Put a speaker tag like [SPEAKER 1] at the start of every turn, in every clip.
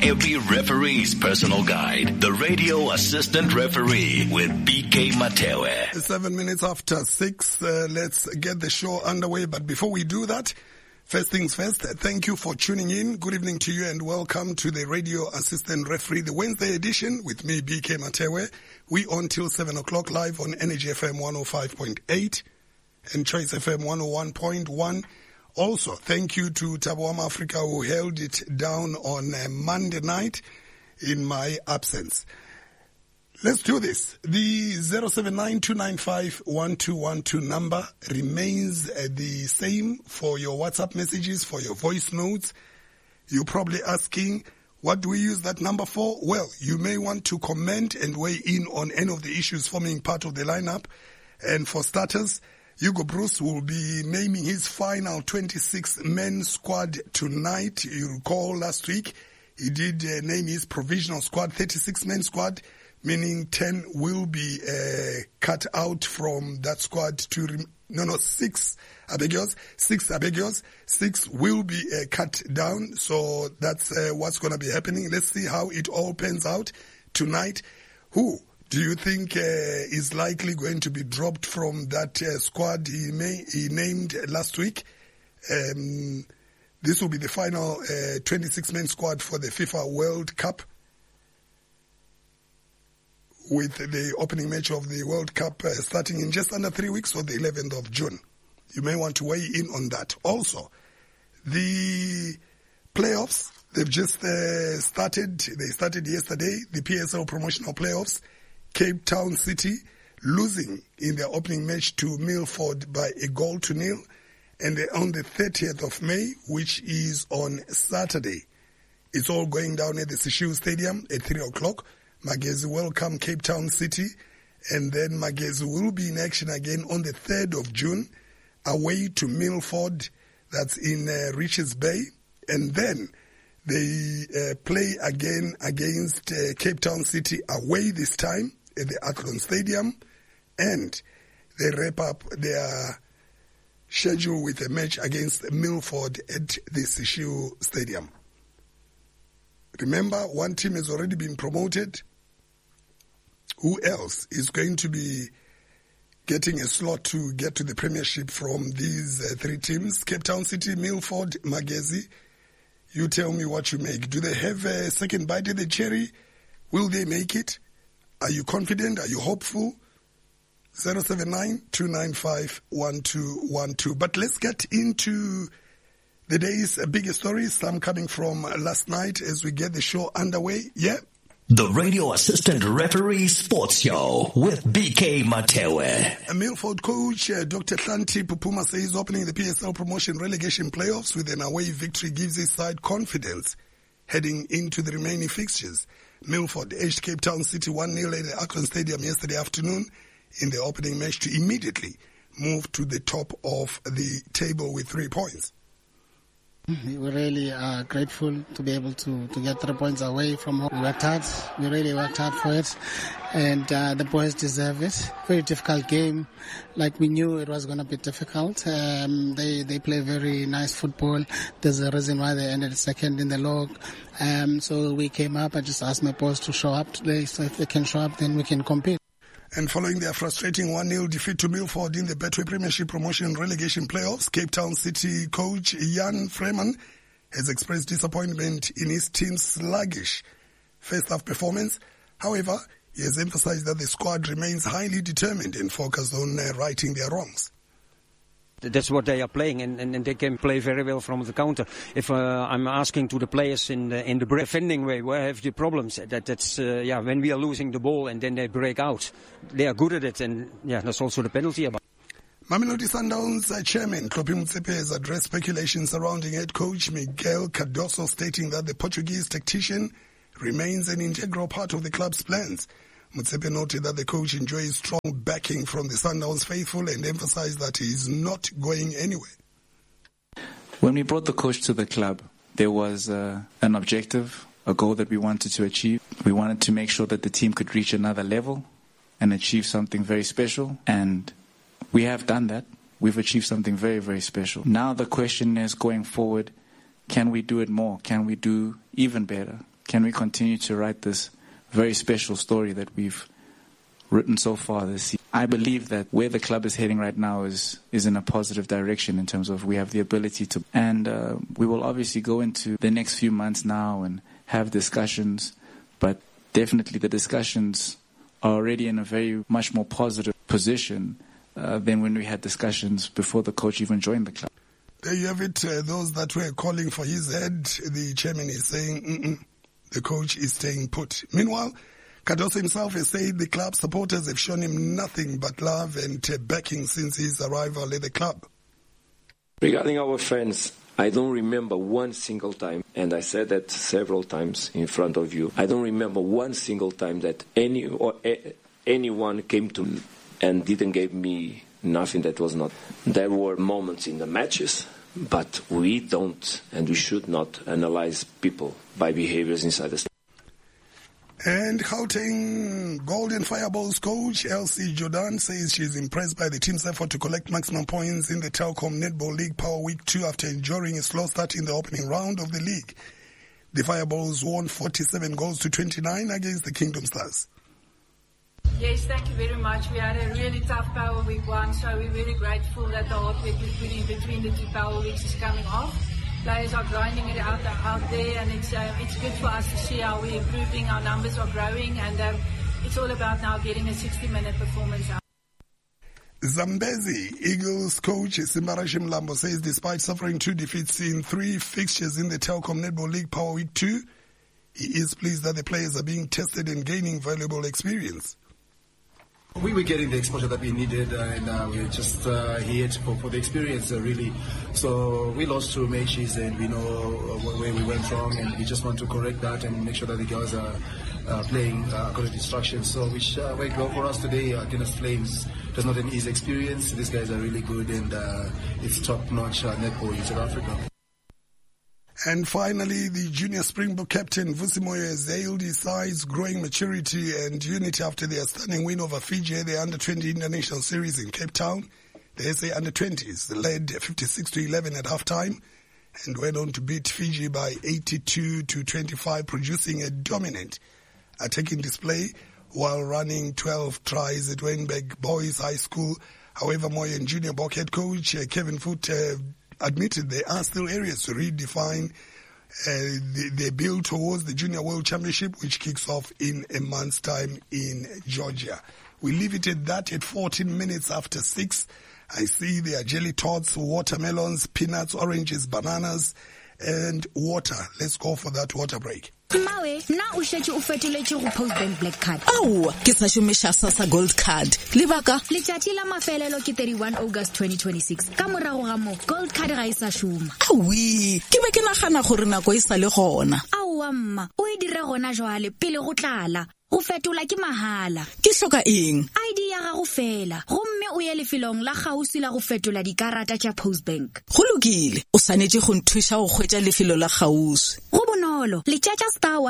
[SPEAKER 1] every referee's personal guide, the Radio Assistant Referee with BK Matewe.
[SPEAKER 2] 7 minutes after 6, let's get the show underway. But before we do that, first things first, thank you for tuning in. Good evening to you and welcome to the Radio Assistant Referee, the Wednesday edition with me, BK Matewe. We on till 7 o'clock live on Energy FM 105.8 and Choice FM 101.1. Also, thank you to Taboama Africa who held it down on Monday night in my absence. Let's do this. The 079-295-1212 number remains the same for your WhatsApp messages, for your voice notes. You're probably asking, what do we use that number for? Well, you may want to comment and weigh in on any of the issues forming part of the lineup. And for starters, Hugo Bruce will be naming his final 26-man squad tonight. You recall last week he did name his provisional squad, 36-man squad, meaning 10 will be cut out from that squad to... Six will be cut down. So that's what's going to be happening. Let's see how it all pans out tonight. Who do you think is likely going to be dropped from that squad he named last week? This will be the final 26-man squad for the FIFA World Cup, with the opening match of the World Cup starting in just under 3 weeks, on the 11th of June. You may want to weigh in on that. Also, the playoffs, they've just started. They started yesterday, the PSL promotional playoffs. Cape Town City losing in their opening match to Milford by 1-0. And on the 30th of May, which is on Saturday, it's all going down at the Sishiu Stadium at 3 o'clock. Magezi welcome Cape Town City. And then Magezi will be in action again on the 3rd of June, away to Milford, that's in Richards Bay. And then they play again against Cape Town City away this time at the Athlone Stadium, and they wrap up their schedule with a match against Milford at the Sishiu Stadium. Remember, one team has already been promoted. Who else is going to be getting a slot to get to the Premiership from these three teams? Cape Town City, Milford, Magezi. You tell me what you make. Do they have a second bite at the cherry? Will they make it? Are you confident? Are you hopeful? 079-295-1212. But let's get into the day's biggest stories, some coming from last night as we get the show underway. Yeah?
[SPEAKER 1] The Radio Assistant Referee Sports Show with BK Matewe.
[SPEAKER 2] Milford coach Dr. Hlanti Pupuma says opening the PSL promotion relegation playoffs with an away victory gives his side confidence heading into the remaining fixtures. Milford edged Cape Town City 1-0 at the Athlone Stadium yesterday afternoon in the opening match to immediately move to the top of the table with 3 points.
[SPEAKER 3] We really are grateful to be able to get 3 points away from home. We worked hard. We really worked hard for it. And the boys deserve it. Very difficult game. Like we knew it was going to be difficult. They play very nice football. There's a reason why they ended second in the log. So we came up. I just asked my boys to show up today. So if they can show up, then we can compete.
[SPEAKER 2] And following their frustrating 1-0 defeat to Milford in the Betway Premiership Promotion Relegation Playoffs, Cape Town City coach Jan Freeman has expressed disappointment in his team's sluggish first-half performance. However, he has emphasized that the squad remains highly determined and focused on righting their wrongs.
[SPEAKER 4] That's what they are playing, and they can play very well from the counter. If I'm asking to the players in the defending way, where have the problems? That's when we are losing the ball and then they break out. They are good at it, and that's also the penalty about.
[SPEAKER 2] Mamelodi Sundowns chairman Tlhophi Motsepe has addressed speculation surrounding head coach Miguel Cardoso, stating that the Portuguese tactician remains an integral part of the club's plans. Motsepe noted that the coach enjoys strong backing from the Sundowns faithful and emphasized that he is not going anywhere.
[SPEAKER 5] When we brought the coach to the club, there was an objective, a goal that we wanted to achieve. We wanted to make sure that the team could reach another level and achieve something very special. And we have done that. We've achieved something very, very special. Now the question is, going forward, can we do it more? Can we do even better? can we continue to write this very special story that we've written so far this season? I believe that where the club is heading right now is in a positive direction in terms of we have the ability to, and we will obviously go into the next few months now and have discussions, but definitely the discussions are already in a very much more positive position than when we had discussions before the coach even joined the club.
[SPEAKER 2] There you have it. Those that were calling for his head, the chairman is saying the coach is staying put. Meanwhile, Cardoso himself has said the club supporters have shown him nothing but love and backing since his arrival at the club.
[SPEAKER 6] Regarding our fans, I don't remember one single time, and I said that several times in front of you, I don't remember one single time that anyone came to me and didn't give me nothing that was not. There were moments in the matches, but we don't and we should not analyze people by behaviors inside the stadium.
[SPEAKER 2] And Gauteng Golden Fireballs coach Elsie Jordan says she's impressed by the team's effort to collect maximum points in the Telkom Netball League Power Week 2 after enduring a slow start in the opening round of the league. The Fireballs won 47 goals to 29 against the Kingdom Stars.
[SPEAKER 7] Yes, thank you very much. We had a really tough Power Week 1, so we're very grateful that the hard work we put in between the two Power Weeks is coming off. Players are grinding it out there, and it's good for us to see how we're improving, our numbers are growing, and it's all about now getting a 60-minute performance out.
[SPEAKER 2] Zambezi Eagles coach Simbarashi Mlambo says despite suffering 2 defeats in 3 fixtures in the Telkom Netball League Power Week 2, he is pleased that the players are being tested and gaining valuable experience.
[SPEAKER 8] We were getting the exposure that we needed, and we're just here for the experience, really. So we lost 2 matches, and we know where we went wrong, and we just want to correct that and make sure that the girls are playing according to instructions. So which worked well for us today against Flames. It was not an easy experience. These guys are really good, and it's top-notch netball in South Africa.
[SPEAKER 2] And finally, the junior Springbok captain Vusi Moyo has hailed his side's growing maturity and unity after their stunning win over Fiji at the Under-20 International Series in Cape Town. The SA Under-20s led 56-11 at halftime and went on to beat Fiji by 82-25, producing a dominant attacking display while running 12 tries at Wynberg Boys High School. However, Moyo and Junior Bok head coach Kevin Foot admitted there are still areas to redefine their build towards the Junior World Championship, which kicks off in a month's time in Georgia. We leave it at that at 14 minutes after 6. I see there are jelly tots, watermelons, peanuts, oranges, bananas, and water. Let's go for that water break.
[SPEAKER 9] Mawe, na o shetse o fetoletse go Postbank Black Card.
[SPEAKER 10] Au, ke sa shumisha sasa Gold Card. Lebaka
[SPEAKER 9] letšatši la mafelelo ke 31 August 2026. Ka morago ga mo Gold Card ga e sa šoma.
[SPEAKER 10] Aui, ke be ke nagana gore nako e sa le gona.
[SPEAKER 9] Au mma, o e dire gona jwale pele go tlala. Go fetola ke mahala.
[SPEAKER 10] Ke hloka eng?
[SPEAKER 9] ID ya gago fela. Gomme o ye lefelong la gausi la go fetola dikarata tša Postbank.
[SPEAKER 10] Go lokile, o sanetse go nthusha go hwetša lefelo la gausi.
[SPEAKER 9] Go bonolo, le tšatša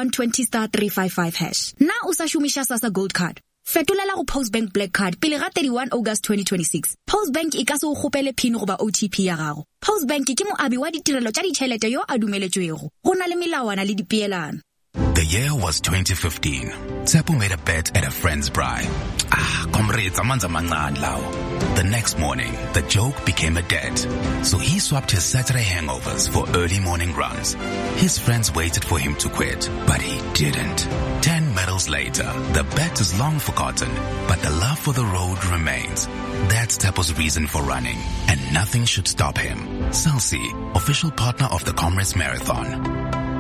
[SPEAKER 9] *120*355#. Na o sa šomiša sasa Gold Card. Fetolela go Postbank Black Card pele ga 31 August 2026. Postbank e ka se go gopele PIN goba OTP ya gago. Postbank ke moabi wa ditirelo tša ditšhelete yo a dumeletswego. Go na le melawana le dipeelano.
[SPEAKER 1] The year was 2015. Tsepo made a bet at a friend's bride. Comrades, amanza mancane lawo. The next morning, the joke became a debt. So he swapped his Saturday hangovers for early morning runs. His friends waited for him to quit, but he didn't. 10 medals later, the bet is long forgotten, but the love for the road remains. That's Tsepo's reason for running, and nothing should stop him. Celsi, official partner of the Comrades Marathon.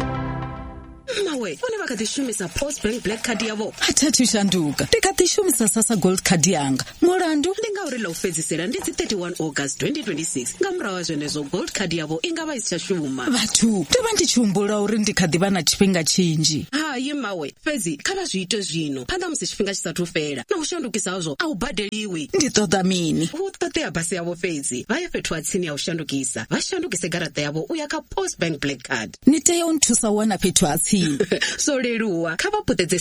[SPEAKER 10] Mawe, wona ba ka dishumisa Postbank Black Card yabo. Athathu shanduka. Te ka dishumisa sasa Gold Card yanga. Morandu
[SPEAKER 11] linga uri lo fedzisela ndi 31 August 2026. Ngamurawa zvenezo Gold Card yabo ingaba isishashuma.
[SPEAKER 10] Bathu, te bandichumbula uri ndikadiva na chipinga chinji.
[SPEAKER 11] Hayi mawe, fedzi khala zwiito zwino. Phanḓa musi tshifhinga tshisa fela. Na u shandukisa zwo a u badeliwi.
[SPEAKER 10] Ndi ṱoḓa mini?
[SPEAKER 11] U ṱoḓea basi yabo fedzi. Vha ye fhethu ha tsini ya u shandukisa. Vha shandukise garaṱa yabo u ya kha Postbank Black Card.
[SPEAKER 10] Ni tea u nthusa wana fhethu ha tsini.
[SPEAKER 11] So leluwa kha vha putedze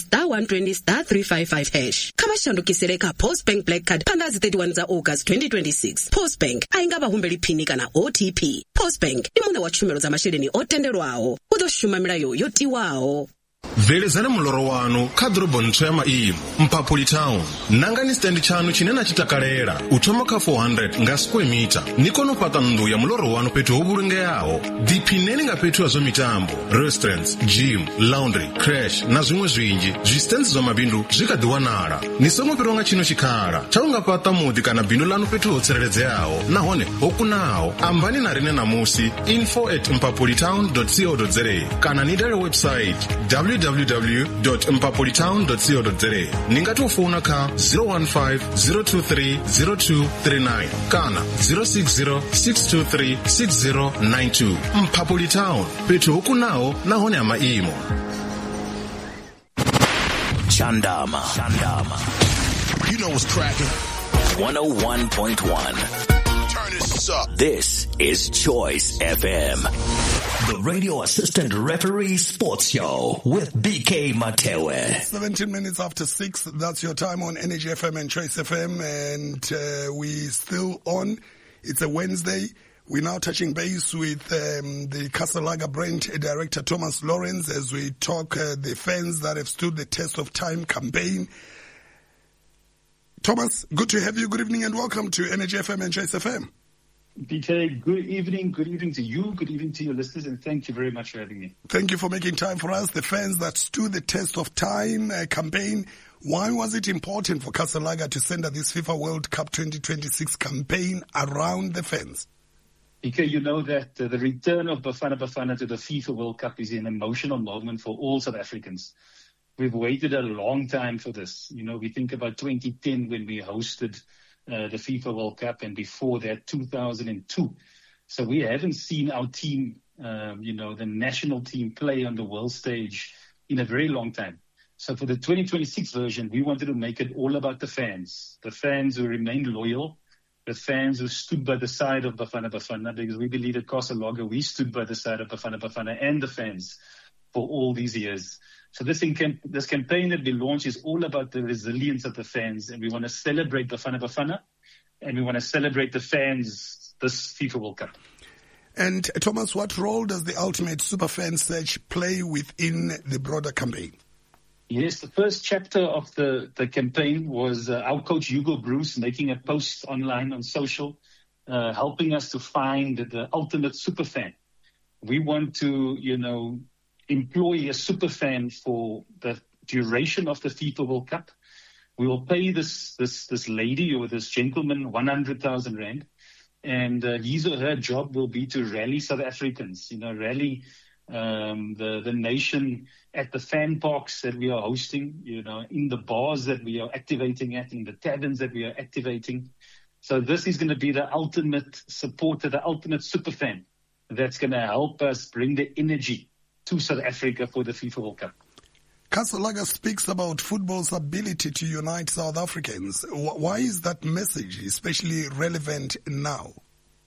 [SPEAKER 11] *120*355#. Kha vha shandukisele kha Postbank Black Card phanḓa ha 31 dza August 2026. Postbank a inga vha humbeli phini kana OTP. Postbank ndi muṋe wa tshumelo dza masheleni o tendelwaho. U ḓo shuma milayo yo tiwaho.
[SPEAKER 12] bveledzani muloro wanu kha ḓorobo ntswa ya maimo Mphaphuli Town. Nangani stand chanu chine na chitakalela u thoma kha 400 nga square meter. Ni kone u fhaṱa nnḓu ya muloro wanu fhethu ho vhulungeaho. Ḓiphineni nga fhethu ha zwa mitambo, restaurants, gym, laundry, crash na zwiṅwe zwinzhi. Zwi-stands zwa mabindu zwi kha ḓi wanala. Ni songo fhiriwa nga tshino tshikhala tsha u nga fhaṱa muḓi kana bindu lanu fhethu ho tsireledzeaho nahone ho kunaho. Ambani na riṋe namusi info@mphaphulitown.co.za kana ni dalele website www.mphaphulitown.co.za. Ni nga to phone kha 015 023 0239 kana 060 623 6092. Mphaphuli Town, fhethu ho kunaho nahone ha maimo.
[SPEAKER 1] Chandama. You know what's cracking. 101.1. Turn this up. This is Choice FM. The radio assistant referee sports show with BK Matewe.
[SPEAKER 2] 17 minutes after 6, that's your time on Energy FM and Choice FM, and we still on. It's a Wednesday. We're now touching base with the Castle Lager brand director Thomas Lawrence as we talk the fans that have stood the test of time campaign. Thomas, good to have you. Good evening and welcome to Energy FM and Choice FM.
[SPEAKER 13] BK, good evening to you, good evening to your listeners, and thank you very much for having me.
[SPEAKER 2] Thank you for making time for us. The fans that stood the test of time campaign, why was it important for Castle Lager to send this FIFA World Cup 2026 campaign around the fans?
[SPEAKER 13] BK, you know that the return of Bafana Bafana to the FIFA World Cup is an emotional moment for all South Africans. We've waited a long time for this. You know, we think about 2010 when we hosted the FIFA World Cup, and before that 2002. So we haven't seen our team, the national team play on the world stage in a very long time. So for the 2026 version, we wanted to make it all about the fans who remained loyal, the fans who stood by the side of Bafana Bafana, because we believe at Castle Lager we stood by the side of Bafana Bafana and the fans for all these years. So this campaign that we launched is all about the resilience of the fans, and we want to celebrate Bafana Bafana, and we want to celebrate the fans this FIFA World Cup.
[SPEAKER 2] And Thomas, what role does the Ultimate Superfan Search play within the broader campaign?
[SPEAKER 13] Yes, the first chapter of the campaign was our coach Hugo Bruce making a post online on social, helping us to find the Ultimate Superfan. We want to, employ a superfan for the duration of the FIFA World Cup. We will pay this lady or this gentleman 100,000 rand, and his or her job will be to rally South Africans, rally the nation at the fan parks that we are hosting, in the bars that we are activating at, in the taverns that we are activating. So this is going to be the ultimate supporter, the ultimate superfan that's going to help us bring the energy to South Africa for the FIFA World Cup.
[SPEAKER 2] Castle Lager speaks about football's ability to unite South Africans. Why is that message especially relevant now?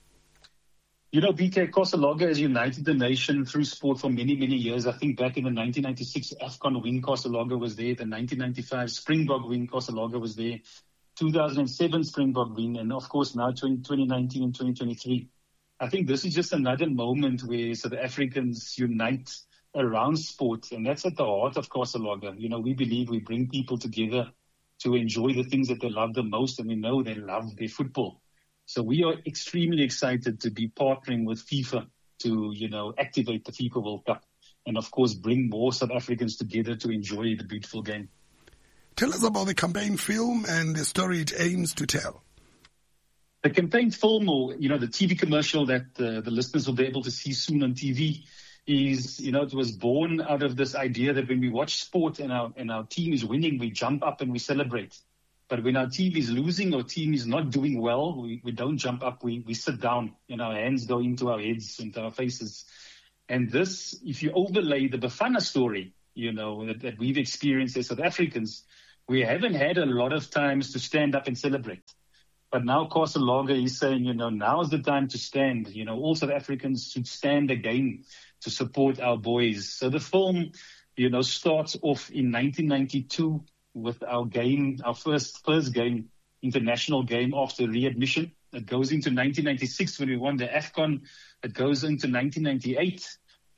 [SPEAKER 13] BK, Castle Lager has united the nation through sport for many, many years. I think back in the 1996 AFCON win, Castle Lager was there. The 1995 Springbok win, Castle Lager was there. 2007 Springbok win, and of course now 2019 and 2023. I think this is just another moment where South Africans unite around sport, and that's at the heart of Castle Lager. We believe we bring people together to enjoy the things that they love the most, and we know they love their football. So we are extremely excited to be partnering with FIFA to, activate the FIFA World Cup and, of course, bring more South Africans together to enjoy the beautiful game.
[SPEAKER 2] Tell us about the campaign film and the story it aims to tell.
[SPEAKER 13] The campaign film, or, the TV commercial that the listeners will be able to see soon on TV is, it was born out of this idea that when we watch sport and our team is winning, we jump up and we celebrate. But when our team is losing or team is not doing well, we don't jump up, we sit down and our hands go into our heads, into our faces. And this, if you overlay the Bafana story, that we've experienced as South Africans, we haven't had a lot of times to stand up and celebrate. But now Castle Lager is saying, now is the time to stand. All South Africans should stand again to support our boys. So the film, starts off in 1992 with our game, our first game, international game after readmission. It goes into 1996 when we won the AFCON. It goes into 1998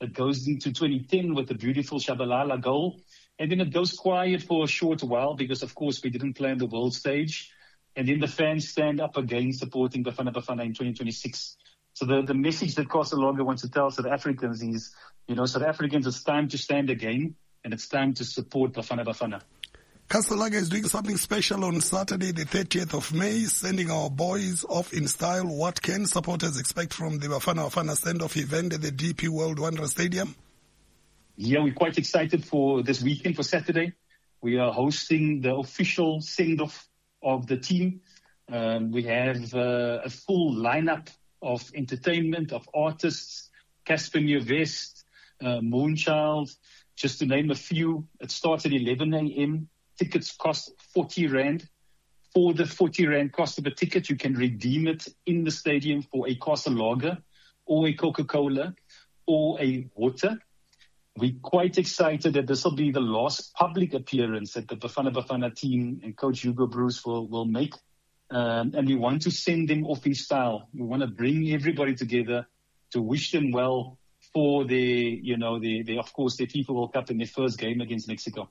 [SPEAKER 13] It goes into 2010 with the beautiful Shabalala goal. And then it goes quiet for a short while because, of course, we didn't play on the world stage. And then the fans stand up again supporting Bafana Bafana in 2026. So the message that Casalaga wants to tell South Africans is, South Africans, it's time to stand again and it's time to support Bafana Bafana.
[SPEAKER 2] Casalaga is doing something special on Saturday, the 30th of May, sending our boys off in style. What can supporters expect from the Bafana Bafana send-off event at the DP World Wanderers Stadium?
[SPEAKER 13] Yeah, we're quite excited for this weekend, for Saturday. We are hosting the official send-off of the team. We have a full lineup of entertainment, of artists, Casper Nieuwest, Moonchild, just to name a few. It starts at 11 a.m. Tickets cost 40 Rand. For the 40 Rand cost of a ticket, you can redeem it in the stadium for a Castle Lager or a Coca-Cola or a water. We're quite excited that this will be the last public appearance that the Bafana Bafana team and Coach Hugo Broos will make. And we want to send them off in style. We want to bring everybody together to wish them well for their FIFA World Cup in their first game against Mexico.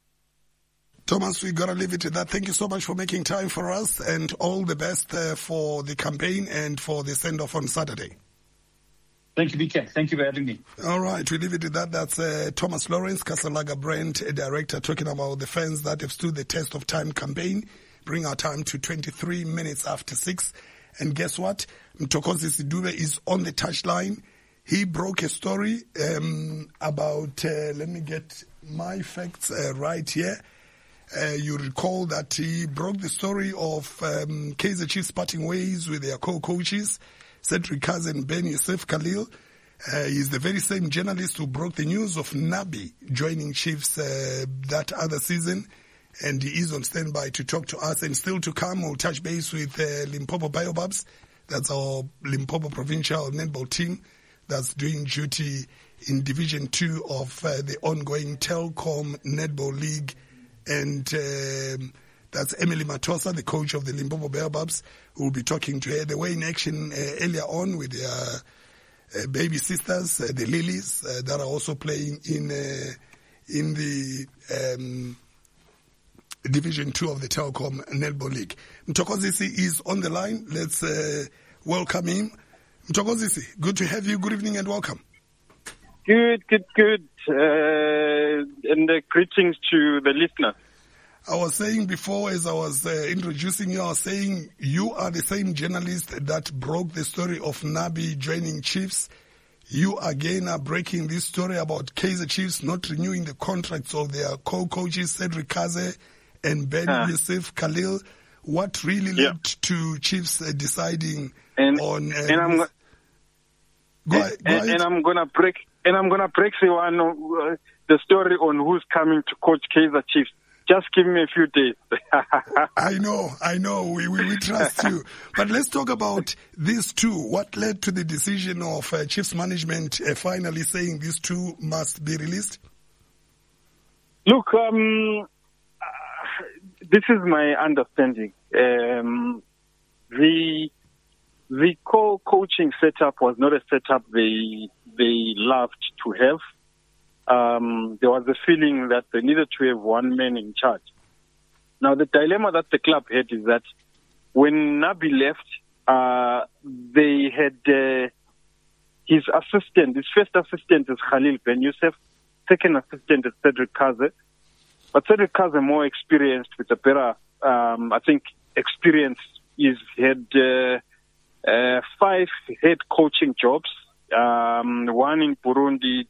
[SPEAKER 2] Thomas, we got to leave it at that. Thank you so much for making time for us, and all the best for the campaign and for the send-off on Saturday.
[SPEAKER 13] Thank you, BK. Thank you for having me.
[SPEAKER 2] All right, we leave it at that. That's Thomas Lawrence, Casalaga Brand Director, talking about the fans that have stood the test of time campaign. Bring our time to 23 minutes after 6. And guess what? Mtokozi Sidube is on the touchline. He broke a story about, let me get my facts right here. You recall that he broke the story of Kaizer Chiefs parting ways with their co-coaches, Cedric Kaze and Ben Yusuf Khalil. He's the very same journalist who broke the news of Nabi joining Chiefs that other season. And he is on standby to talk to us. And still to come, we'll touch base with Limpopo Baobabs. That's our Limpopo provincial netball team that's doing duty in Division 2 of the ongoing Telkom Netball League. And that's Emily Matosa, the coach of the Limpopo Baobabs, who will be talking to her. They were in action earlier on with their baby sisters, the Lilies, that are also playing in the Division 2 of the Telkom Netball League. Mtokozisi is on the line. Let's welcome him. Mtokozisi, good to have you. Good evening and welcome.
[SPEAKER 14] Good. And greetings to the listener.
[SPEAKER 2] I was saying before, as I was introducing you, I was saying you are the same journalist that broke the story of Nabi joining Chiefs. You again are breaking this story about Kaizer Chiefs not renewing the contracts of their co-coaches, Cedric Kaze and Ben Yusuf Khalil. What really led to Chiefs deciding on... I'm
[SPEAKER 14] gonna break the story on who's coming to coach Kaizer Chiefs. Just give me a few days.
[SPEAKER 2] I know. We trust you. But let's talk about these two. What led to the decision of Chiefs management finally saying these two must be released?
[SPEAKER 14] Look, this is my understanding. The co-coaching setup was not a setup they loved to have. There was a feeling that they needed to have one man in charge. Now, the dilemma that the club had is that when Nabi left, they had his first assistant is Khalil Ben Yusuf, second assistant is Cedric Kaze. But Cedric Kaze, more experienced with a better, experience, he had 5 head coaching jobs, 1 in Burundi,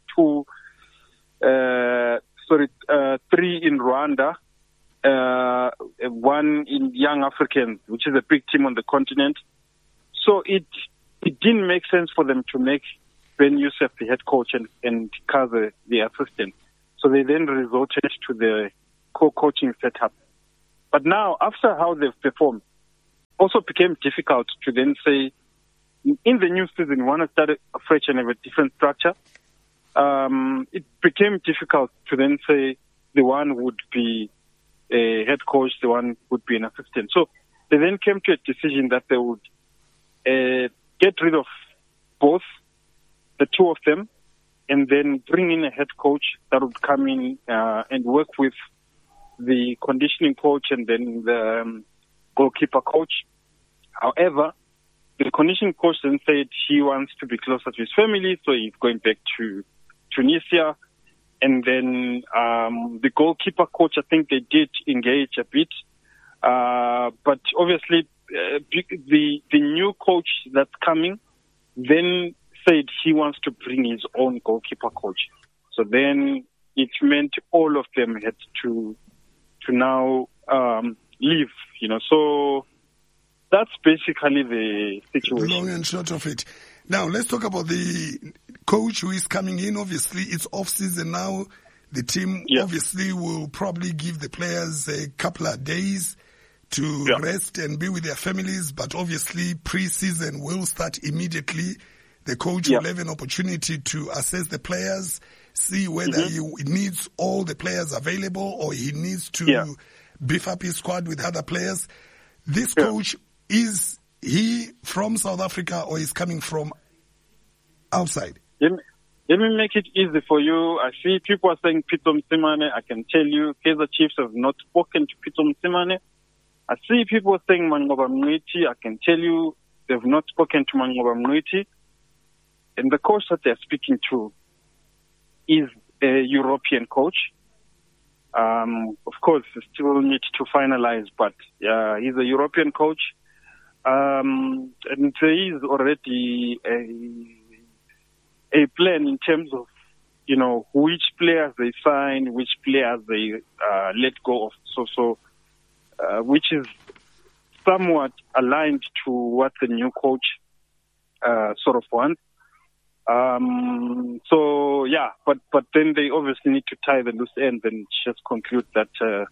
[SPEAKER 14] 3 in Rwanda, 1 in Young Africans, which is a big team on the continent. So it didn't make sense for them to make Ben Yusuf the head coach and Kaze the assistant. So they then resorted to the co-coaching setup. But now, after how they've performed, also became difficult to then say, in the new season, we want to start afresh and have a different structure. It became difficult to then say the one would be a head coach, the one would be an assistant. So they then came to a decision that they would get rid of both, the two of them, and then bring in a head coach that would come in and work with the conditioning coach and then the goalkeeper coach. However, the conditioning coach then said he wants to be closer to his family, so he's going back to Tunisia. And then the goalkeeper coach, I think they did engage a bit. But obviously, the new coach that's coming then said he wants to bring his own goalkeeper coach. So then it meant all of them had to now leave, you know. So that's basically the situation.
[SPEAKER 2] Long and short of it. Now, let's talk about the coach who is coming in. Obviously, it's off-season now. The team obviously will probably give the players a couple of days to rest and be with their families. But obviously, pre-season will start immediately. The coach will have an opportunity to assess the players, see whether he needs all the players available or he needs to beef up his squad with other players. This coach, is he from South Africa or is coming from outside?
[SPEAKER 14] Let me make it easy for you. I see people are saying Pitso Mosimane. I can tell you Kaizer Chiefs have not spoken to Pitso Mosimane. I see people saying Mangoba Mngqithi. I can tell you they've not spoken to Mangoba Mngqithi. And the coach that they're speaking to is a European coach. Of course, they still need to finalize, but he's a European coach. And there is already a plan in terms of, you know, which players they sign, which players they let go of. So which is somewhat aligned to what the new coach sort of wants. But then they obviously need to tie the loose ends and just conclude that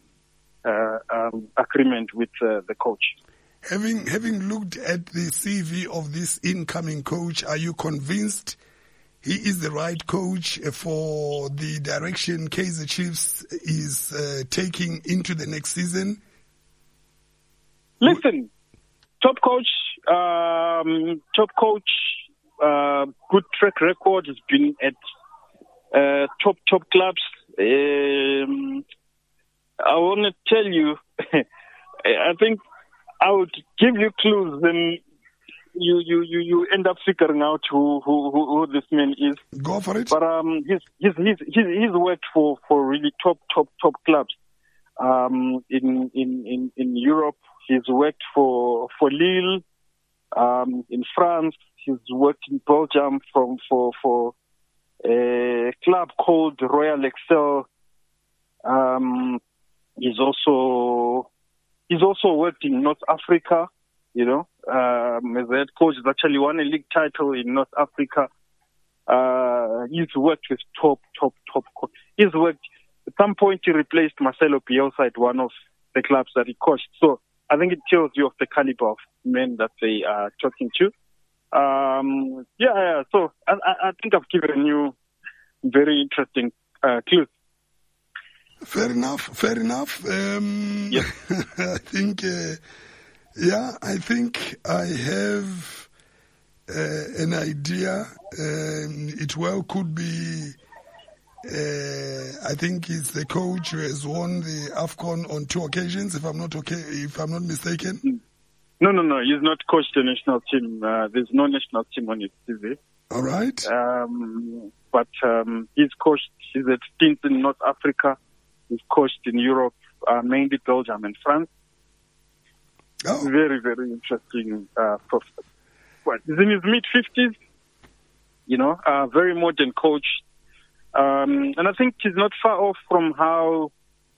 [SPEAKER 14] agreement with the coach.
[SPEAKER 2] Having looked at the CV of this incoming coach, are you convinced he is the right coach for the direction Kaizer Chiefs is taking into the next season?
[SPEAKER 14] Listen, top coach, good track record, has been at top clubs. I want to tell you, I think I would give you clues, then you end up figuring out who this man is.
[SPEAKER 2] Go for it.
[SPEAKER 14] But he's worked for really top clubs. In Europe, he's worked for Lille. In France, he's worked in Belgium for a club called Royal Excel. He's also worked in North Africa, you know, as a head coach. He's actually won a league title in North Africa. He's worked with top coach. He's worked, at some point he replaced Marcelo Bielsa at one of the clubs that he coached. So I think it tells you of the caliber of men that they are talking to. So I think I've given you very interesting clues.
[SPEAKER 2] Fair enough. I think I have an idea. It well could be. I think he's the coach who has won the AFCON on 2 occasions, if I'm not mistaken.
[SPEAKER 14] No. He's not coached the national team. There's no national team on his CV.
[SPEAKER 2] All right.
[SPEAKER 14] But he's coached. He's at stints in North Africa. He's coached in Europe, mainly Belgium and France.
[SPEAKER 2] Oh.
[SPEAKER 14] Very, very interesting prospect. He's in his mid-50s. You know, very modern coach. And I think he's not far off from how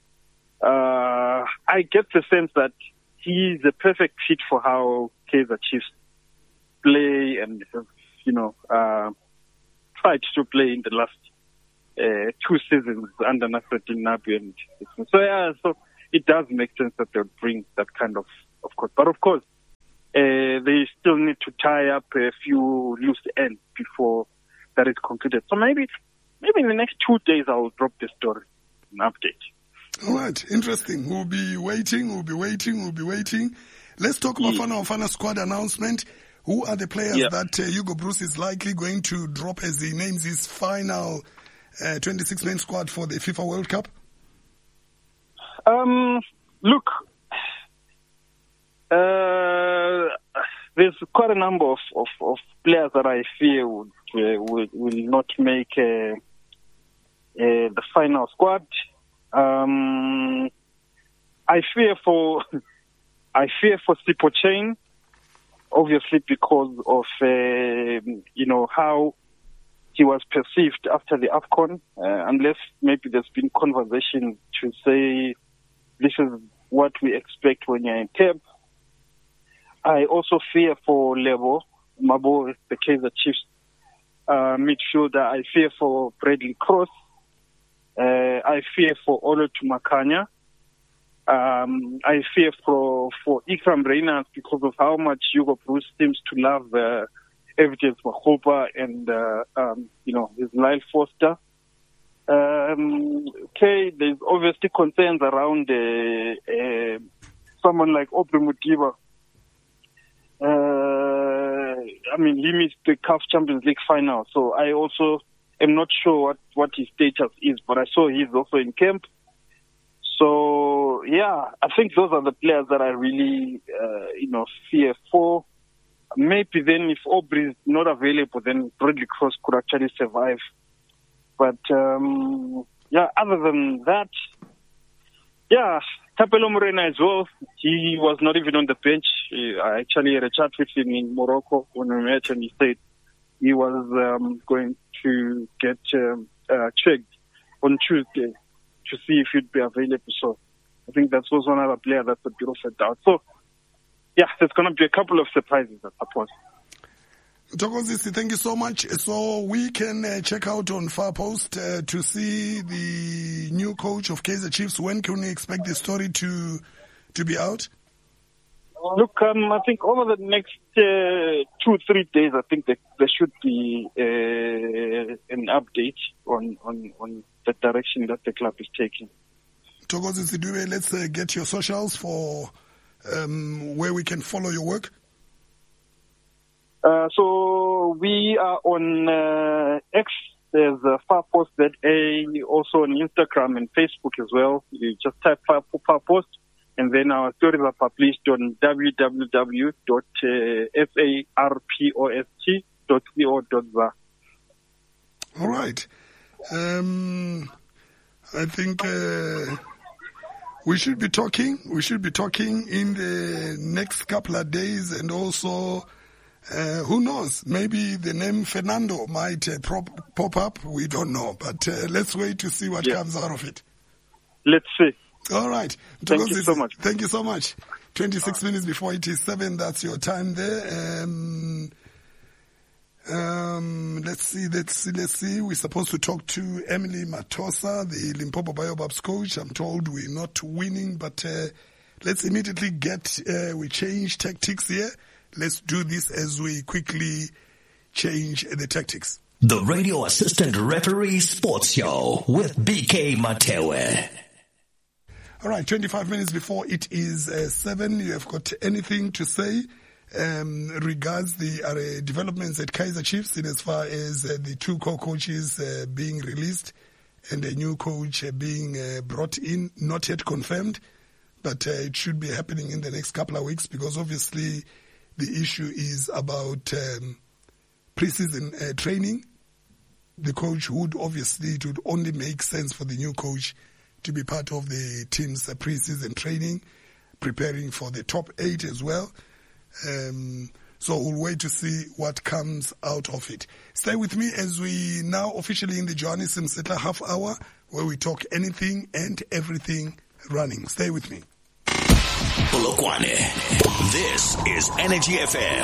[SPEAKER 14] I get the sense that he's a perfect fit for how Kaizer Chiefs play and, you know, tried to play in the last 2 seasons under Nasreddin Nabi. And so it does make sense that they'll bring that kind of course. But of course, they still need to tie up a few loose ends before that is concluded. So maybe in the next 2 days I will drop the story, an update.
[SPEAKER 2] All right, interesting. We'll be waiting. Let's talk about Bafana Bafana squad announcement. Who are the players that Hugo Broos is likely going to drop as he names his final 26-man squad for the FIFA World Cup?
[SPEAKER 14] Look, there's quite a number of players that I fear will not make the final squad. I fear for Sipho Chain, obviously because of how he was perceived after the AFCON. Unless maybe there's been conversation to say this is what we expect when you're in camp. I also fear for Lebo Mabo, the Kaizer Chiefs midfielder. I fear for Bradley Cross. I fear for Olo Tumakanya. I fear for Ikram Reynolds because of how much Hugo Broos seems to love Evidence Mahopa and his Lyle Foster. There's obviously concerns around someone like Aubrey Mutiba. He missed the CAF Champions League final, so I also am not sure what his status is, but I saw he's also in camp. So, I think those are the players that I really, fear for. Maybe then if Aubrey is not available, then Bradley Cross could actually survive. But, other than that, Tapelo Morena as well. He was not even on the bench. I actually had a chat with him in Morocco when we met, and he said he was going to get checked on Tuesday to see if he'd be available. So I think that was one other player that's a bit of a doubt. So, there's going to be a couple of surprises, I suppose.
[SPEAKER 2] Thokozisi, thank you so much. So we can check out on Far Post to see the new coach of Kaizer Chiefs. When can we expect the story to be out?
[SPEAKER 14] Look, I think over the next 2-3 days, I think there should be an update on the direction that the club is taking.
[SPEAKER 2] Thokozisi Dube, let's get your socials for where we can follow your work.
[SPEAKER 14] So we are on X. There's Far Post ZA, also on Instagram and Facebook as well. You just type Far Post, and then our stories are published on www.farpost.co.za.
[SPEAKER 2] All right. I think we should be talking. We should be talking in the next couple of days, and also. Who knows? Maybe the name Fernando might pop up. We don't know. But let's wait to see what comes out of it.
[SPEAKER 14] Let's see.
[SPEAKER 2] All right.
[SPEAKER 14] Thank you so much.
[SPEAKER 2] Thank you so much. 26 minutes before it is 7. That's your time there. Let's see. We're supposed to talk to Emily Matosa, the Limpopo Baobabs coach. I'm told we're not winning, but let's immediately we change tactics here. Let's do this as we quickly change the tactics.
[SPEAKER 15] The Radio Assistant Referee Sports Show with BK Matewe.
[SPEAKER 2] All right, 25 minutes before it is 7. You have got anything to say regards the developments at Kaizer Chiefs in as far as the two co-coaches being released and a new coach being brought in, not yet confirmed, but it should be happening in the next couple of weeks, because obviously the issue is about pre-season training. The coach it would only make sense for the new coach to be part of the team's pre-season training, preparing for the top 8 as well. So we'll wait to see what comes out of it. Stay with me as we now officially in the Johannes Msetla half hour, where we talk anything and everything running. Stay with me.
[SPEAKER 15] Polokwane. This is Energy FM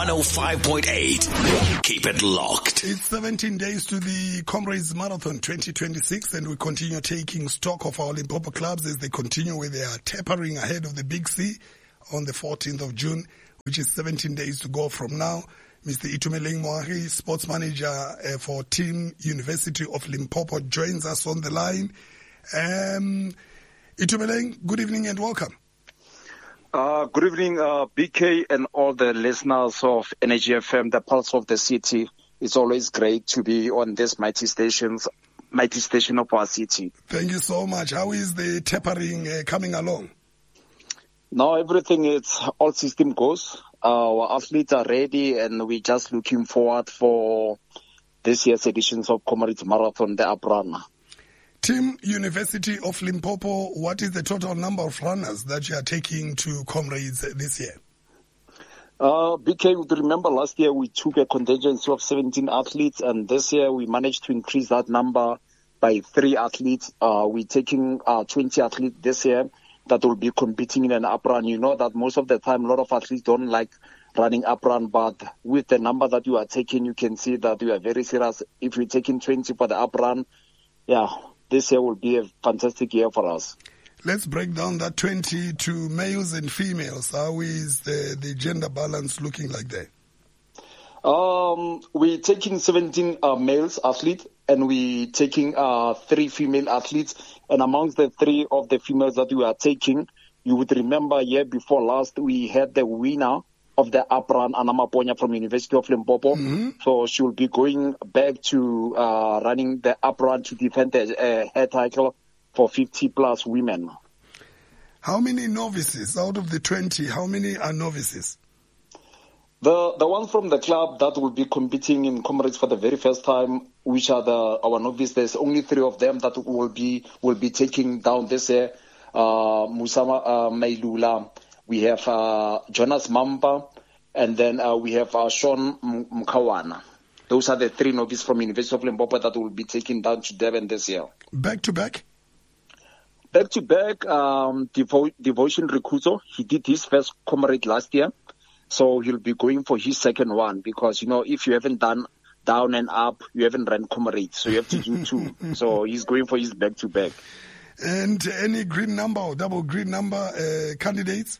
[SPEAKER 15] 105.8. Keep it locked.
[SPEAKER 2] It's 17 days to the Comrades Marathon 2026, and we continue taking stock of our Limpopo clubs as they continue with their tapering ahead of the Big C on the 14th of June, which is 17 days to go from now. Mr. Itumeleng Moahi, sports manager for Team University of Limpopo, joins us on the line. Itumeleng, good evening and welcome.
[SPEAKER 16] Good evening, BK and all the listeners of Energy FM, the pulse of the city. It's always great to be on this mighty station of our city.
[SPEAKER 2] Thank you so much. How is the tapering coming along?
[SPEAKER 16] Now everything is all system goes. Our athletes are ready and we're just looking forward for this year's editions of Comrades Marathon, the Uprun.
[SPEAKER 2] Team University of Limpopo, what is the total number of runners that you are taking to Comrades this year?
[SPEAKER 16] BK, would remember last year we took a contingency of 17 athletes, and this year we managed to increase that number by 3 athletes. We're taking 20 athletes this year that will be competing in an uprun. You know that most of the time a lot of athletes don't like running uprun, but with the number that you are taking, you can see that you are very serious. If you're taking 20 for the uprun, this year will be a fantastic year for us.
[SPEAKER 2] Let's break down that 20 to males and females. How is the gender balance looking like there?
[SPEAKER 16] We're taking 17 males athletes and we're taking 3 female athletes. And amongst the 3 of the females that we are taking, you would remember year before last, we had the winner of the uprun, Anama Ponya from University of Limpopo. So she will be going back to running the uprun to defend her title for 50 plus women.
[SPEAKER 2] How many novices out of the 20? How many are novices?
[SPEAKER 16] The ones from the club that will be competing in Comrades for the very first time, which are our novices, there's only 3 of them that will be taking down this year. Musama Mailula. We have Jonas Mamba, and then we have Sean Mkawana. Those are the 3 novices from University of Limpopo that will be taken down to Durban this year.
[SPEAKER 2] Back to back?
[SPEAKER 16] Back to back, Devotion Rikuzo, he did his first Comrade last year, so he'll be going for his second one because, you know, if you haven't done down and up, you haven't run Comrade, so you have to do 2. So he's going for his back to back.
[SPEAKER 2] And any green number or double green number candidates?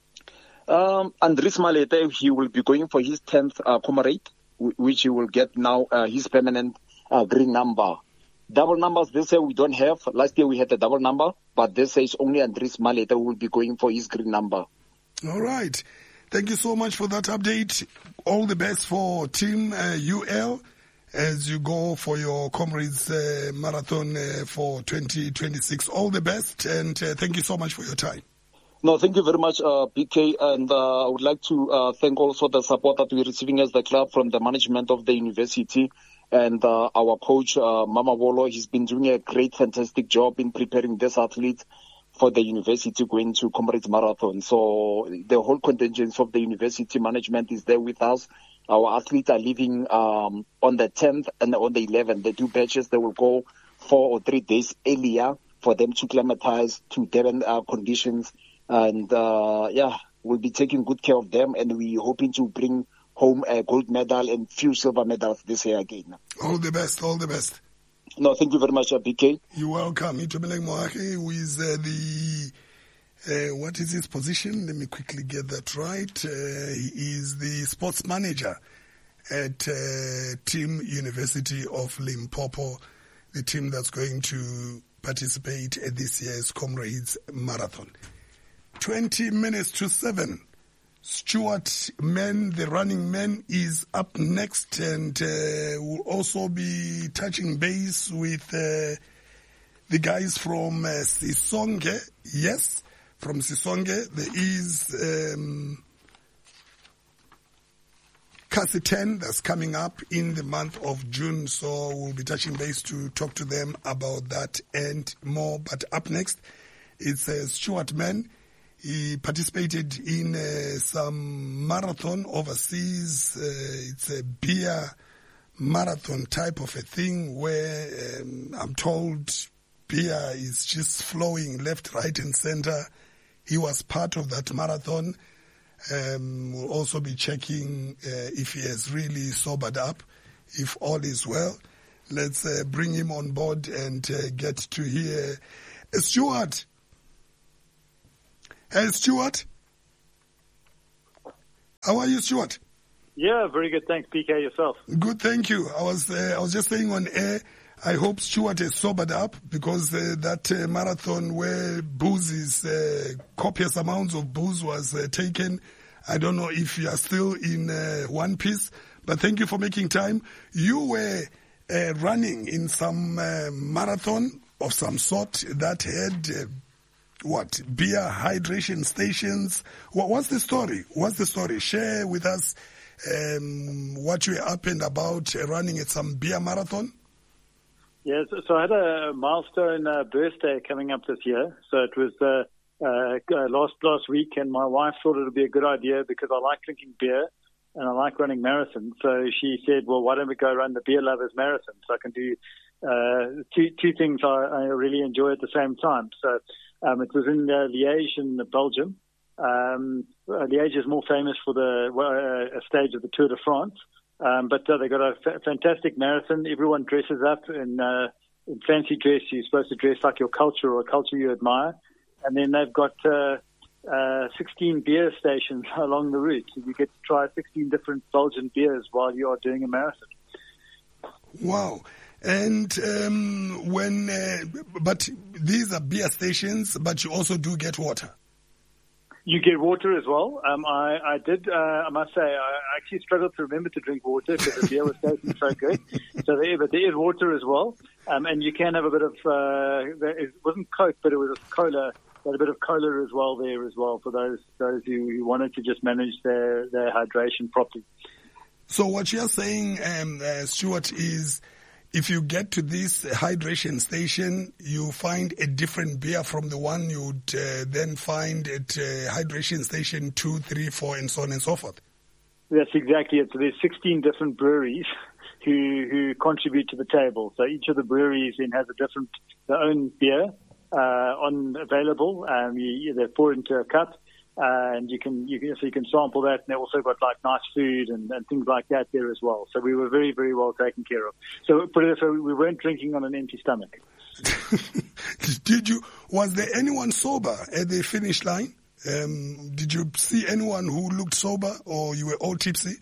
[SPEAKER 16] Andres Malete, he will be going for his 10th Comrade, which he will get now his permanent green number. Double numbers this year we don't have. Last year we had a double number, but this year it's only Andres Malete who will be going for his green number.
[SPEAKER 2] All right. Thank you so much for that update. All the best for Team UL as you go for your Comrades Marathon for 2026. All the best, and thank you so much for your time.
[SPEAKER 16] No, thank you very much, BK, and I would like to thank also the support that we're receiving as the club from the management of the university and our coach, Mama Bolo. He's been doing a great, fantastic job in preparing this athlete for the university going to Comrades Marathon. So the whole contingent of the university management is there with us. Our athletes are leaving on the 10th and on the 11th. The 2 batches, they will go 4 or 3 days earlier for them to acclimatize to Durban conditions. And we'll be taking good care of them, and we're hoping to bring home a gold medal and few silver medals this year again.
[SPEAKER 2] All the best, all the best.
[SPEAKER 16] No, thank you very much, BK.
[SPEAKER 2] You're welcome. Itumeleng Moake, who is what is his position? Let me quickly get that right. He is the sports manager at Team University of Limpopo, the team that's going to participate at this year's Comrades Marathon. 20 minutes to 7. Stuart Mann, the running man, is up next, and will also be touching base with the guys from Sisonge. Yes, from Sisonge. There is Kasi 10 that's coming up in the month of June, so we'll be touching base to talk to them about that and more. But up next, it's Stuart Mann. He participated in some marathon overseas. It's a beer marathon type of a thing where I'm told beer is just flowing left, right, and center. He was part of that marathon. We'll also be checking if he has really sobered up, if all is well. Let's bring him on board and get to hear Stuart. Hey, Stuart. How are you, Stuart?
[SPEAKER 17] Yeah, very good. Thanks, PK. Yourself?
[SPEAKER 2] Good, thank you. I was just saying on air, I hope Stuart has sobered up, because that marathon where booze is, copious amounts of booze was taken. I don't know if you are still in one piece, but thank you for making time. You were running in some marathon of some sort that had, beer hydration stations. What's the story? Share with us what you happened about running at some beer marathon.
[SPEAKER 17] Yes, so I had a milestone birthday coming up this year. So it was last week, and my wife thought it would be a good idea because I like drinking beer and I like running marathons. So she said, well, why don't we go run the Beer Lovers Marathon? So I can do two things I really enjoy at the same time. So it was in Liège in Belgium. Liège is more famous for a stage of the Tour de France. But they got a fantastic marathon. Everyone dresses up in fancy dress. You're supposed to dress like your culture or a culture you admire. And then they've got 16 beer stations along the route. So you get to try 16 different Belgian beers while you are doing a marathon.
[SPEAKER 2] Wow. And but these are beer stations, but you also do get water.
[SPEAKER 17] You get water as well. I did, I must say, I actually struggled to remember to drink water because the beer was tasting so good. So but there is water as well. And you can have a bit of, it wasn't Coke, but it was a cola. They had a bit of cola as well there as well for those who wanted to just manage their hydration properly.
[SPEAKER 2] So what you're saying, Stuart, is if you get to this hydration station, you find a different beer from the one you'd then find at hydration station 2, 3, 4, and so on and so forth.
[SPEAKER 17] That's exactly it. So there's 16 different breweries who contribute to the table. So each of the breweries then has their own beer available. They pour it into a cup. And you can sample that, and they also got like nice food and things like that there as well. So we were very, very well taken care of. So we weren't drinking on an empty stomach.
[SPEAKER 2] Was there anyone sober at the finish line? Did you see anyone who looked sober, or you were all tipsy?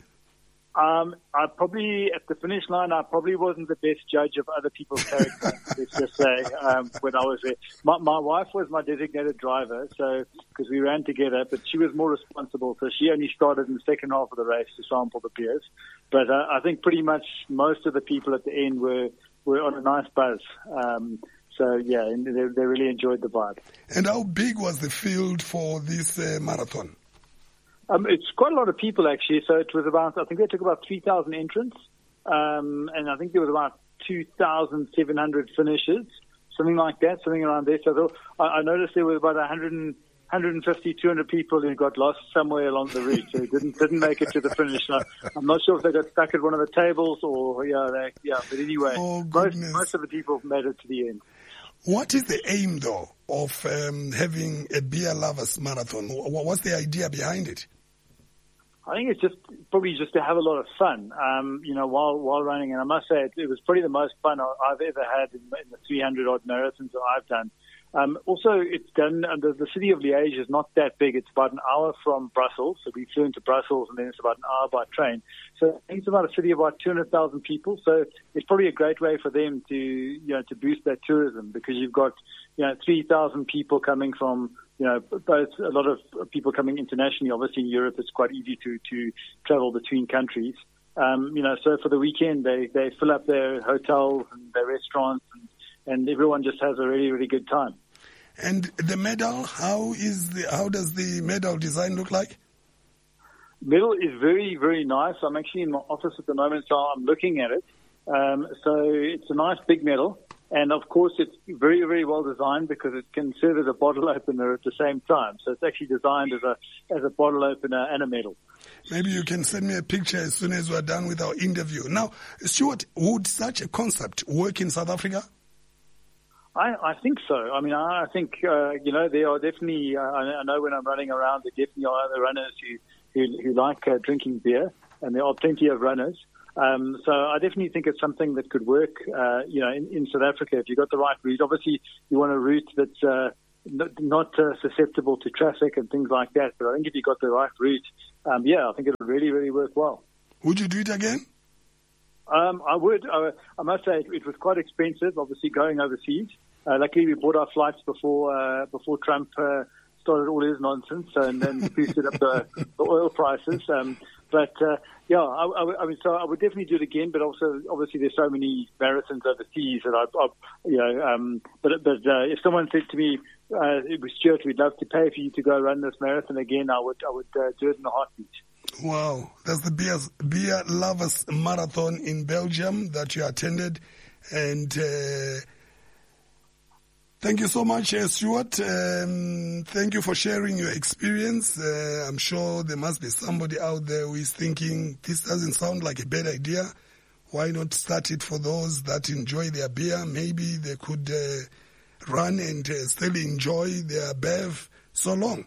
[SPEAKER 17] I probably, at the finish line, I probably wasn't the best judge of other people's character, let's just say, when I was there. My wife was my designated driver, so, because we ran together, but she was more responsible, so she only started in the second half of the race to sample the beers. But I think pretty much most of the people at the end were on a nice buzz. So, yeah, and they really enjoyed the vibe.
[SPEAKER 2] And how big was the field for this marathon?
[SPEAKER 17] It's quite a lot of people, actually. So it was I think they took about 3,000 entrants, and I think there was about 2,700 finishers, something like that, something around there. So I noticed there were about 150, 200 people who got lost somewhere along the route, so didn't make it to the finish line. I'm not sure if they got stuck at one of the tables or, but anyway, most of the people made it to the end.
[SPEAKER 2] What is the aim, though, of having a Beer Lovers Marathon? What's the idea behind it?
[SPEAKER 17] I think it's probably just to have a lot of fun, while running. And I must say, it was probably the most fun I've ever had in the 300-odd marathons that I've done. Also, it's done, the city of Liège is not that big. It's about an hour from Brussels. So we flew into Brussels, and then it's about an hour by train. So I think it's about a city of about 200,000 people. So it's probably a great way for them to boost their tourism, because you've got, 3,000 people coming from, both a lot of people coming internationally. Obviously in Europe, it's quite easy to travel between countries. So for the weekend, they fill up their hotels and their restaurants, and everyone just has a really, really good time.
[SPEAKER 2] And the medal, how does the medal design look like?
[SPEAKER 17] Medal is very, very nice. I'm actually in my office at the moment, so I'm looking at it. So it's a nice big medal. And of course, it's very, very well designed because it can serve as a bottle opener at the same time. So it's actually designed as a bottle opener and a medal.
[SPEAKER 2] Maybe you can send me a picture as soon as we're done with our interview. Now, Stuart, would such a concept work in South Africa?
[SPEAKER 17] I think so. I mean, I think, there are definitely, I know when I'm running around, there definitely are other runners who like drinking beer, and there are plenty of runners. So I definitely think it's something that could work, in South Africa if you've got the right route. Obviously, you want a route that's not susceptible to traffic and things like that. But I think if you've got the right route, I think it would really, really work well.
[SPEAKER 2] Would you do it again?
[SPEAKER 17] I would. I must say it was quite expensive, obviously, going overseas. Luckily, we bought our flights before Trump started all his nonsense and then boosted up the oil prices. But I would definitely do it again. But also, obviously, there's so many marathons overseas that But if someone said to me, "It was Stuart, we'd love to pay for you to go run this marathon again," I would do it in a heartbeat.
[SPEAKER 2] Wow, that's the beer lovers marathon in Belgium that you attended, and thank you so much, Stuart. Thank you for sharing your experience. I'm sure there must be somebody out there who is thinking, this doesn't sound like a bad idea. Why not start it for those that enjoy their beer? Maybe they could run and still enjoy their bev so long.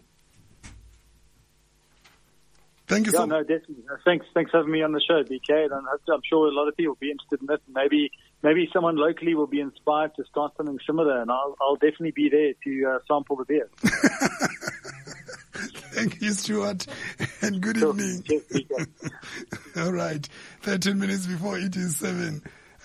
[SPEAKER 2] Thank you so much.
[SPEAKER 17] No, definitely. Thanks for having me on the show, BK. And I'm sure a lot of people will be interested in it. Maybe someone locally will be inspired to start something similar, and I'll definitely be there to sample the beer.
[SPEAKER 2] Thank you, Stuart, and good evening.
[SPEAKER 17] Cheers,
[SPEAKER 2] All right, 13 minutes before it is 7.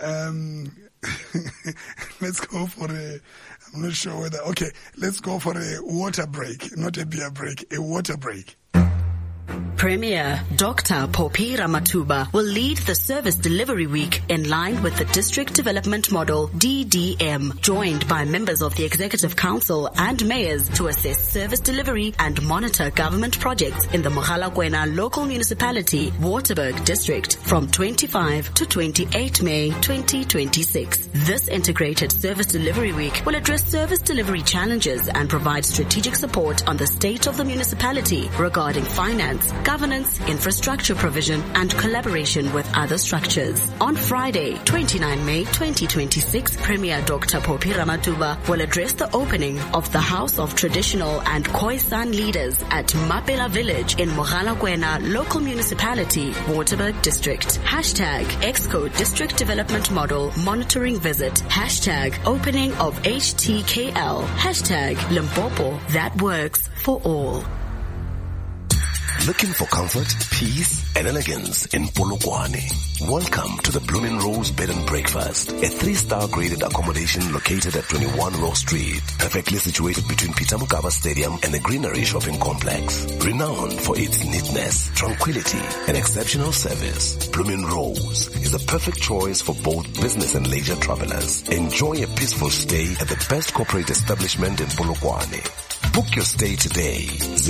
[SPEAKER 2] Let's go for I'm not sure whether, okay, let's go for a water break, not a beer break, a water break.
[SPEAKER 11] Premier Dr. Phophi Ramathuba will lead the Service Delivery Week in line with the District Development Model, DDM, joined by members of the Executive Council and mayors to assess service delivery and monitor government projects in the Mogalakwena Local Municipality, Waterberg District from 25 to 28 May 2026. This integrated Service Delivery Week will address service delivery challenges and provide strategic support on the state of the municipality regarding finance, governance, infrastructure provision, and collaboration with other structures. On Friday, 29 May 2026, Premier Dr. Phophi Ramathuba will address the opening of the House of Traditional and Khoisan Leaders at Mapela Village in Mogalakwena Local Municipality, Waterberg District. Hashtag Exco District Development Model Monitoring Visit. Hashtag Opening of HTKL. Hashtag Limpopo That Works for All.
[SPEAKER 18] Looking for comfort, peace, and elegance in Polokwane? Welcome to the Blooming Rose Bed and Breakfast, a 3-star graded accommodation located at 21 Law Street, perfectly situated between Peter Mokaba Stadium and the Greenery Shopping Complex. Renowned for its neatness, tranquility, and exceptional service, Blooming Rose is the perfect choice for both business and leisure travelers. Enjoy a peaceful stay at the best corporate establishment in Polokwane. Book your stay today,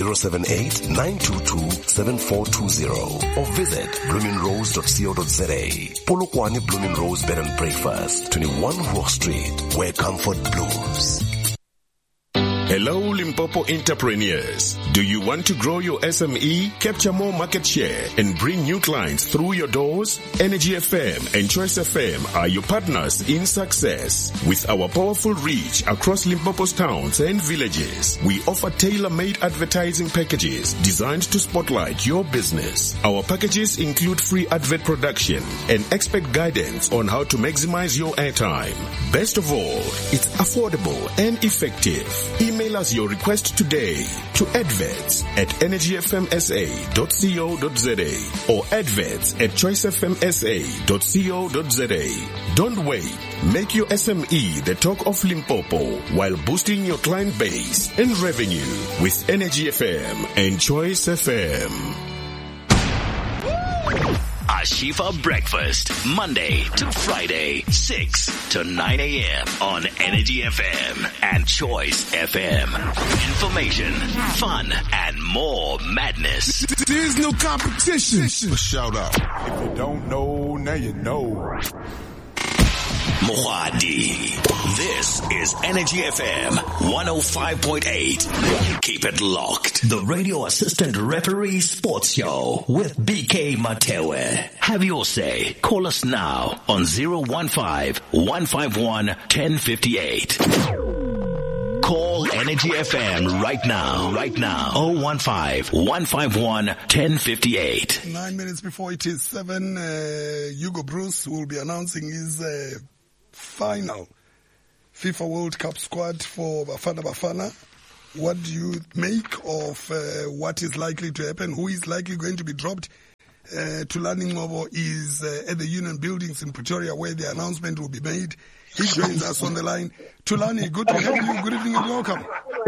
[SPEAKER 18] 078-922-7420, or visit bloomingrose.co.za. Polokwane Blooming Rose Bed and Breakfast, 21 Rock Street, where comfort blooms.
[SPEAKER 19] Hello Limpopo entrepreneurs. Do you want to grow your SME, capture more market share, and bring new clients through your doors? Energy FM and Choice FM are your partners in success. With our powerful reach across Limpopo's towns and villages, we offer tailor-made advertising packages designed to spotlight your business. Our packages include free advert production and expert guidance on how to maximize your airtime. Best of all, it's affordable and effective. Email us your request today to adverts@energyfmsa.co.za or adverts@choicefmsa.co.za. Don't wait. Make your SME the talk of Limpopo while boosting your client base and revenue with Energy FM and Choice FM.
[SPEAKER 15] Ashifa Breakfast, Monday to Friday, 6 to 9 a.m. on Energy FM and Choice FM. Information, fun, and more madness.
[SPEAKER 20] There's no competition. Shout out. If you don't know, now you know.
[SPEAKER 15] Mohadi. This is Energy FM 105.8. Keep it locked.
[SPEAKER 21] The Radio Assistant Referee Sports Show with BK Matewe.
[SPEAKER 15] Have your say. Call us now on 015-151-1058. Call Energy FM right now. 015-151-1058.
[SPEAKER 2] 9 minutes before it is 7, Hugo Bruce will be announcing his final FIFA World Cup squad for Bafana Bafana. What do you make of what is likely to happen? Who is likely going to be dropped? Thulani Ngobo is at the Union Buildings in Pretoria, where the announcement will be made. He joins us on the line. Thulani, good to have you. Good evening and welcome.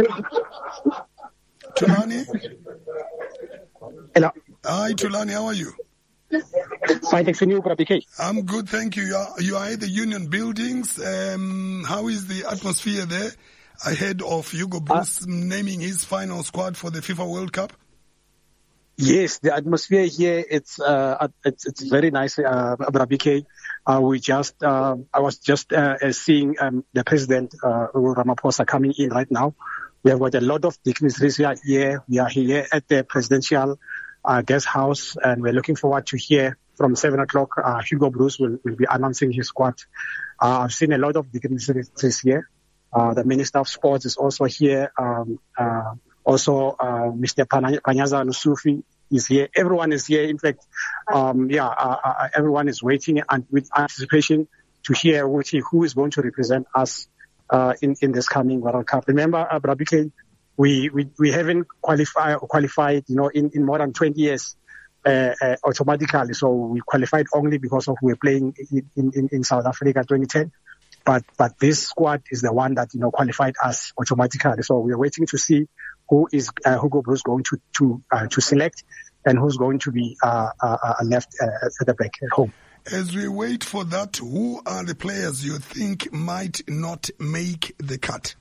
[SPEAKER 2] Thulani?
[SPEAKER 3] Hello.
[SPEAKER 2] Hi, Thulani. How are you?
[SPEAKER 3] Fine, thanks for you, BK.
[SPEAKER 2] I'm good, thank you. You are at the Union Buildings. How is the atmosphere there ahead of Hugo Broos naming his final squad for the FIFA World Cup?
[SPEAKER 3] Yes, the atmosphere here, it's very nice, BK. I was just seeing the President Ramaphosa coming in right now. We have got a lot of dignitaries here. We are here at the presidential guest house, and we're looking forward to hear from 7 o'clock. Hugo Broos will be announcing his squad. I've seen a lot of dignitaries here. The Minister of Sports is also here. Also, Mr. Panyaza Nusufi is here. Everyone is here. In fact, everyone is waiting and with anticipation to hear who is going to represent us in this coming World Cup. Remember, BK, we haven't qualified, in more than 20 years automatically. So we qualified only because of we're playing in South Africa 2010. But this squad is the one that qualified us automatically. So we are waiting to see who is Hugo Broos going to select, and who's going to be left at the back at home.
[SPEAKER 2] As we wait for that, who are the players you think might not make the cut?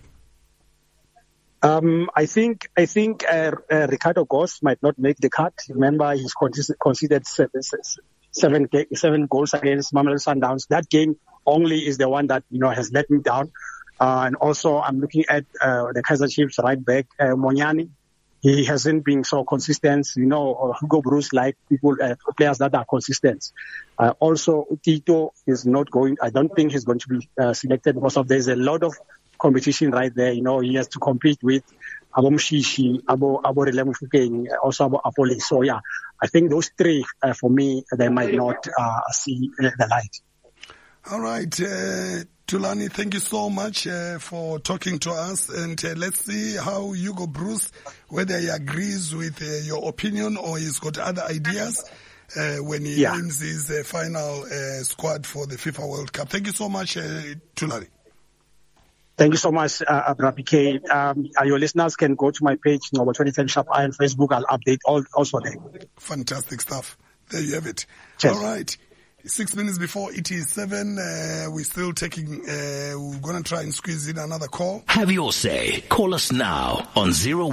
[SPEAKER 3] I think Ricardo Goss might not make the cut. Remember, he's considered seven goals against Mamelodi Sundowns. That game only is the one that has let me down. And also, I'm looking at the Kaizer Chiefs right back, Monyani. He hasn't been so consistent. Hugo Broos like players that are consistent. Also, Tito is not going. I don't think he's going to be selected because there's a lot of competition right there. He has to compete with Abo Mshishi, Abo Relemufukeng, also Abo Apoli. So yeah, I think those three, for me, they might not see the light.
[SPEAKER 2] All right, Thulani, thank you so much for talking to us, and let's see how Hugo Broos, whether he agrees with your opinion or he's got other ideas when he names his final squad for the FIFA World Cup. Thank you so much, Thulani.
[SPEAKER 3] Thank you so much, BK. Your listeners can go to my page, Ngobo 2010 Sharp Iron Facebook. I'll update also there.
[SPEAKER 2] Fantastic stuff. There you have it.
[SPEAKER 3] Cheers.
[SPEAKER 2] All right. 6 minutes before it is 7, we're still taking, we're going to try and squeeze in another call.
[SPEAKER 21] Have your say. Call us now on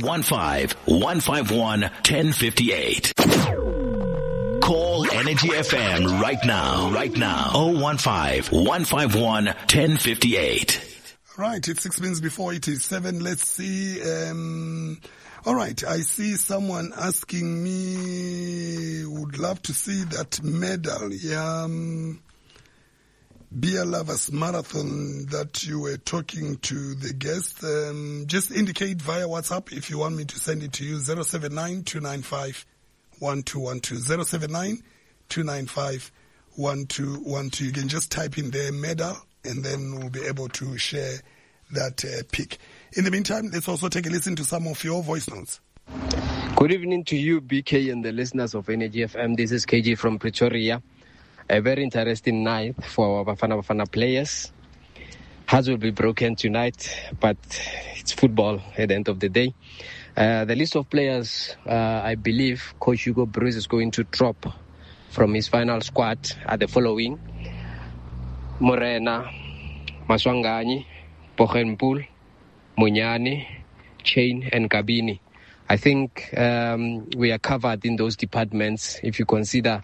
[SPEAKER 21] 015-151-1058. Call Energy FM right now. 015-151-1058.
[SPEAKER 2] Right, it's 6 minutes before it is 7. Let's see. All right, I see someone asking me, would love to see that medal, Beer Lovers Marathon that you were talking to the guest. Just indicate via WhatsApp if you want me to send it to you, 079-295-1212, 079-295-1212. You can just type in their medal, and then we'll be able to share that pic. In the meantime, let's also take a listen to some of your voice notes.
[SPEAKER 22] Good evening to you, BK, and the listeners of Energy FM. This is KG from Pretoria. A very interesting night for our Bafana players. Hearts will be broken tonight, but it's football at the end of the day. The list of players, I believe Coach Hugo Broos is going to drop from his final squad are the following: Morena, Maswanganyi, Pochenpool, Munyani, Chain, and Kabini. I think we are covered in those departments if you consider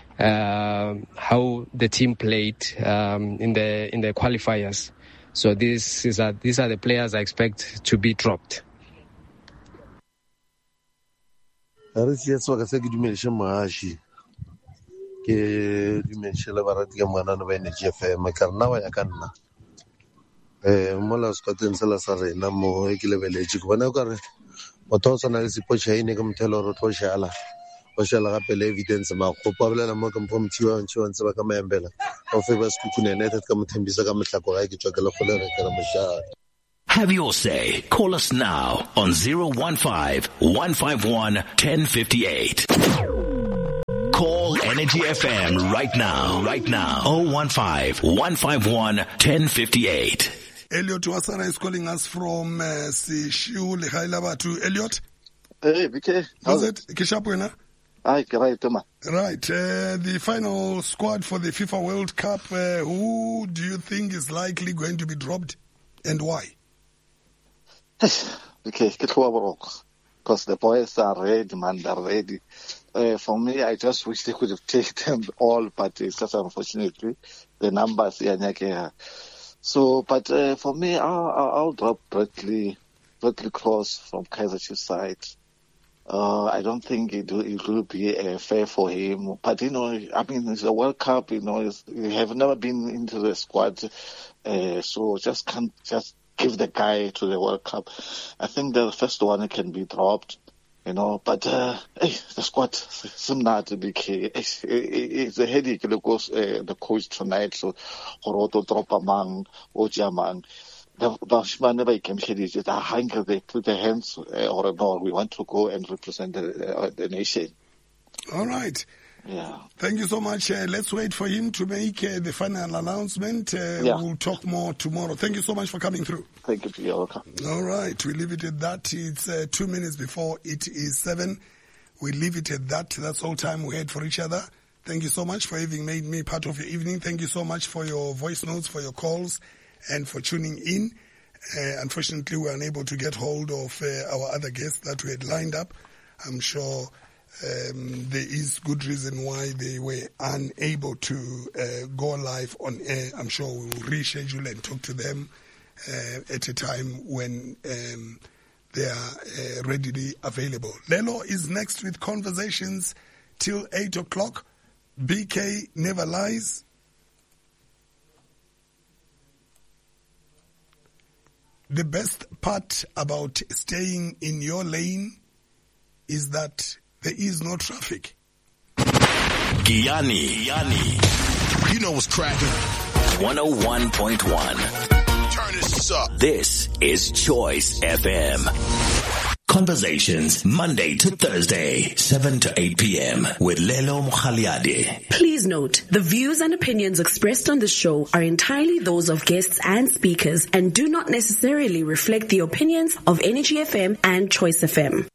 [SPEAKER 22] how the team played in the qualifiers. So these are the players I expect to be dropped.
[SPEAKER 23] Mola squatin sala sare na mo ekilebele tshikwana ka re motho tsana le sipotsha ine ka mthelo ro tlotshala o shela ga pele evidence ma go pablela mo ka mpomtiwa ntse ntse ba ka maembela o fe ba skutune united ka mthembisa ka mtlako ga ke tswakela go le re ka mashaka.
[SPEAKER 21] Have your say. Call us now on 015-151-1058.
[SPEAKER 15] Energy FM right now. 015-151-1058.
[SPEAKER 2] Elliot Wasara is calling us from Sishu Lehailabatu. Elliot?
[SPEAKER 4] Hey, BK.
[SPEAKER 2] How's it? Kishapwena?
[SPEAKER 4] Hi, right, Toma.
[SPEAKER 2] Right. The final squad for the FIFA World Cup, who do you think is likely going to be dropped and why?
[SPEAKER 4] Because the boys are ready, man, they're ready. For me, I just wish they could have taken them all, but it's just unfortunately the numbers. So, but for me, I'll drop Bradley Cross from Kaizer Chiefs side. I don't think it will be fair for him. But, it's a World Cup, you have never been into the squad. So can't give the guy to the World Cup. I think the first one can be dropped, but the squad, similar to BK, it's a headache, the coach tonight. So, Horoto drop among Ojaman. They put their hands or no, we want to go and represent the nation.
[SPEAKER 2] All right.
[SPEAKER 4] Yeah.
[SPEAKER 2] Thank you so much. Let's wait for him to make the final announcement. We'll talk more tomorrow. Thank you so much for coming through.
[SPEAKER 4] Thank you. You're welcome.
[SPEAKER 2] All right. We leave it at that. It's 2 minutes before it is 7. We leave it at that. That's all time we had for each other. Thank you so much for having made me part of your evening. Thank you so much for your voice notes, for your calls, and for tuning in. Unfortunately, we were unable to get hold of our other guests that we had lined up. I'm sure there is good reason why they were unable to go live on air. I'm sure we will reschedule and talk to them at a time when they are readily available. Lelo is next with conversations till 8 o'clock. BK never lies. The best part about staying in your lane is that there is no traffic.
[SPEAKER 15] Giyani.
[SPEAKER 20] You know what's cracking.
[SPEAKER 15] 101.1.
[SPEAKER 20] Turn this up.
[SPEAKER 15] This is Choice FM. Conversations Monday to Thursday, 7 to 8 p.m. with Lelo Mukhaliade.
[SPEAKER 11] Please note, the views and opinions expressed on this show are entirely those of guests and speakers and do not necessarily reflect the opinions of Energy FM and Choice FM.